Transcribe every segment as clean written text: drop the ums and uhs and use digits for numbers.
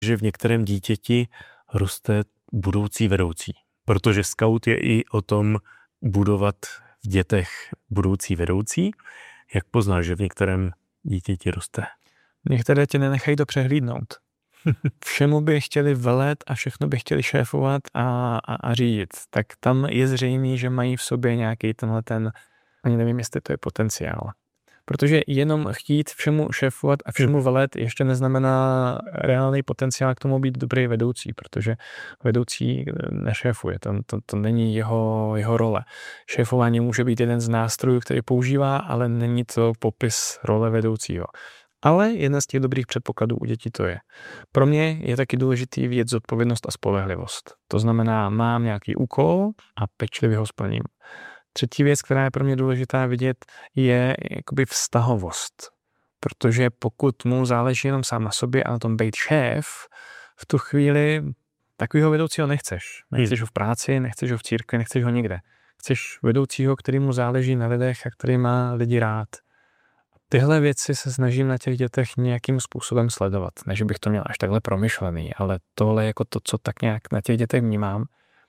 že v některém dítěti roste budoucí vedoucí. Protože scout je i o tom budovat v dětech budoucí vedoucí. Jak poznáš, že v některém dítěti roste? Některé tě nenechají to přehlídnout. Všemu by chtěli velet a všechno by chtěli šéfovat a řídit. Tak tam je zřejmé, že mají v sobě nějaký ani nevím, jestli to je potenciál. Protože jenom chtít všemu šéfovat a všemu velet ještě neznamená reálný potenciál k tomu být dobrý vedoucí, protože vedoucí nešéfuje, to není jeho role. Šéfování může být jeden z nástrojů, který používá, ale není to popis role vedoucího. Ale jedna z těch dobrých předpokladů u dětí to je. Pro mě je taky důležitý vidět zodpovědnost a spolehlivost. To znamená, mám nějaký úkol a pečlivě ho splním. Třetí věc, která je pro mě důležitá vidět, je jakoby vztahovost. Protože pokud mu záleží jenom sám na sobě a na tom být šéf, v tu chvíli takového vedoucího nechceš. Nechceš ho v práci, nechceš ho v církvi, nechceš ho nikde. Chceš vedoucího, který mu záleží na lidech a který má lidi rád. Tyhle věci se snažím na těch dětech nějakým způsobem sledovat. Ne, že bych to měl až takhle promyšlený, ale tohle je jako to, co tak nějak na těch dětech vnímám.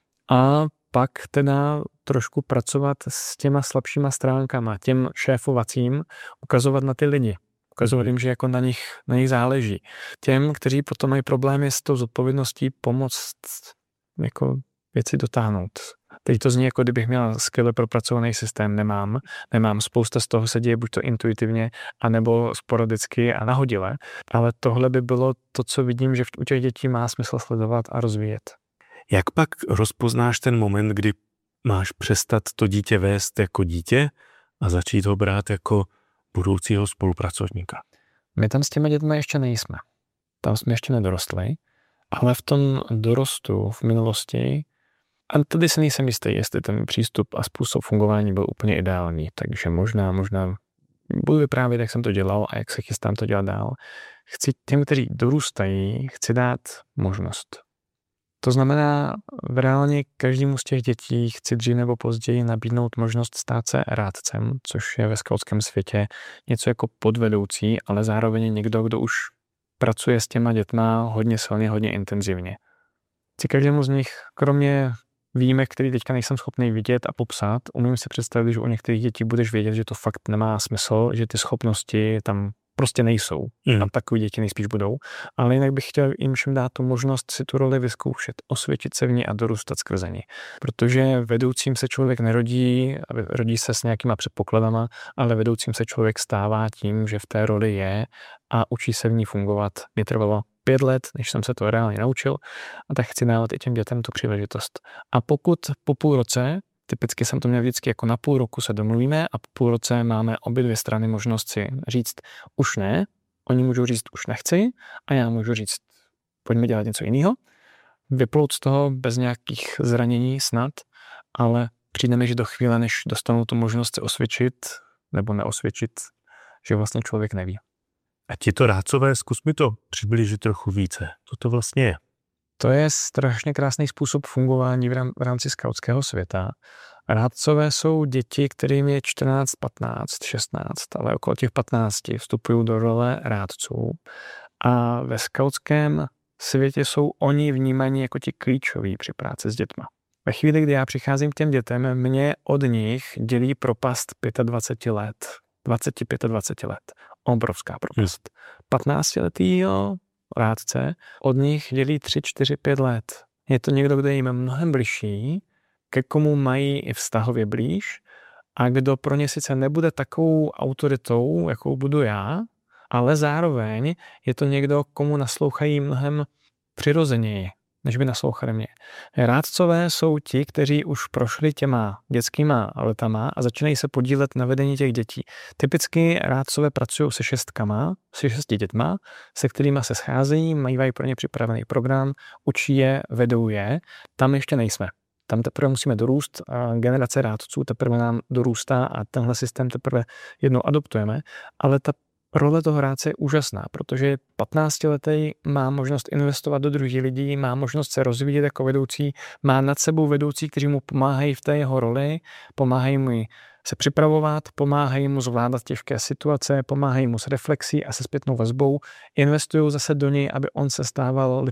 A pak teda trošku pracovat s těma slabšíma stránkama, těm šéfovacím, ukazovat na ty lidi. Ukazovat jim, že jako na nich záleží. Těm, kteří potom mají problémy s tou zodpovědností, pomoct jako věci dotáhnout. Teď to zní, jako kdybych měl skvěle propracovaný systém, nemám. Spousta z toho se děje buď to intuitivně, anebo sporadicky a nahodile, ale tohle by bylo to, co vidím, že u těch dětí má smysl sledovat a rozvíjet. Jak pak rozpoznáš ten moment, kdy máš přestat to dítě vést jako dítě a začít ho brát jako budoucího spolupracovníka? My tam s těmi dětmi ještě nejsme. Tam jsme ještě nedorostli, ale v tom dorostu v minulosti, a tady se nejsem jistý, jestli ten přístup a způsob fungování byl úplně ideální, takže možná budu vyprávět, jak jsem to dělal a jak se chystám to dělat dál. Chci těm, kteří dorůstají, chci dát možnost. To znamená, reálně každému z těch dětí chci dřív nebo později nabídnout možnost stát se rádcem, což je ve skautském světě něco jako podvedoucí, ale zároveň někdo, kdo už pracuje s těma dětma hodně silně, hodně intenzivně. Chci každému z nich, kromě výjimek, který teďka nejsem schopný vidět a popsat, umím si představit, že u některých dětí budeš vědět, že to fakt nemá smysl, že ty schopnosti tam prostě nejsou. A takový děti nejspíš budou. Ale jinak bych chtěl jim všem dát tu možnost si tu roli vyzkoušet, osvědčit se v ní a dorůstat skrze ní. Protože vedoucím se člověk nerodí, rodí se s nějakýma předpokladama, ale vedoucím se člověk stává tím, že v té roli je a učí se v ní fungovat. Mě trvalo 5 let, než jsem se to reálně naučil, a tak chci dávat i těm dětem tu příležitost. A pokud po půl roce, typicky jsem to měl vždycky jako na půl roku se domluvíme a po půl roce máme obě dvě strany možnost si říct už ne, oni můžou říct už nechci a já můžu říct pojďme dělat něco jiného, vyplout z toho bez nějakých zranění snad, ale přijde mi, že do chvíle, než dostanou tu možnost se osvědčit nebo neosvědčit, že vlastně člověk neví. A ti to rádcové, zkus mi to přiblížit trochu více. Co to vlastně je? To je strašně krásný způsob fungování v rámci skautského světa. Rádcové jsou děti, kterým je 14, 15, 16, ale okolo těch 15 vstupují do role rádců. A ve skautském světě jsou oni vnímaní jako ti klíčoví při práci s dětma. Ve chvíli, kdy já přicházím k těm dětem, mě od nich dělí propast 25 let. 25 let. Obrovská propast. 15letýho rádce od nich dělí 3, 4, 5 let. Je to někdo, kdo je jim mnohem bližší, ke komu mají i vztahově blíž a kdo pro ně sice nebude takovou autoritou, jakou budu já, ale zároveň je to někdo, komu naslouchají mnohem přirozeněji, než by naslouchali mě. Rádcové jsou ti, kteří už prošli těma dětskýma letama a začínají se podílet na vedení těch dětí. Typicky rádcové pracují se 6 dětma, se kterými se scházejí, mají pro ně připravený program, učí je, vedou je. Tam ještě nejsme. Tam teprve musíme dorůst a generace rádců teprve nám dorůstá a tenhle systém teprve jednou adoptujeme, ale ta role toho rádce je úžasná, protože 15letý má možnost investovat do druhých lidí, má možnost se rozvíjet jako vedoucí, má nad sebou vedoucí, kteří mu pomáhají v té jeho roli, pomáhají mu se připravovat, pomáhají mu zvládat těžké situace, pomáhají mu s reflexí a se zpětnou vazbou, investují zase do něj, aby on se stával